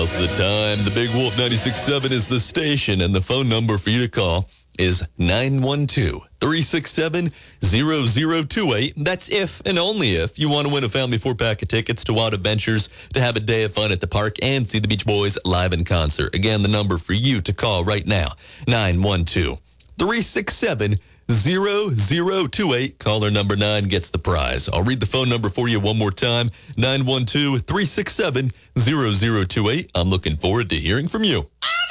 Now's the time. The Big Wolf 96.7 is the station, and the phone number for you to call is 912-367-0028. That's if and only if you want to win a family 4-pack of tickets to Wild Adventures to have a day of fun at the park and see the Beach Boys live in concert. Again, the number for you to call right now, 912-367-0028. Caller number 9 gets the prize. I'll read the phone number for you one more time, 912-367-0028. I'm looking forward to hearing from you.